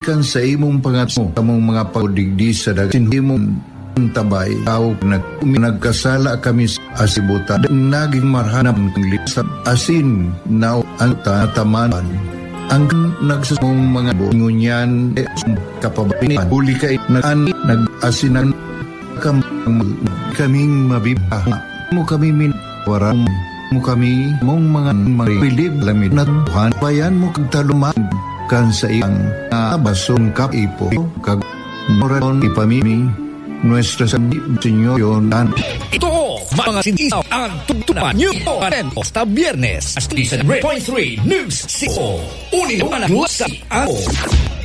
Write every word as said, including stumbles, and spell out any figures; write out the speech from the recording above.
kan sa imong pangatmo kamong mga pagdigdi sa dagat imong tabay tao nag nagkasala kami sa asibuta naging marhanap ng lisab asin now ang tatamanan ang nagsasong mga bungunyan kapabalian huli kay nag nag-asinan kaming mabibaha mo kami min warang mo kami mong mga marilib lamit na Tuhan bayan mo kagtaluman kan sa iyang abasong kapipo kag moraton ipamimi nuestra Señor Yonan. Ito mga sindisaw ang tugtunan nyo hasta Biyernes hasta one point three News six unin mo na sa ako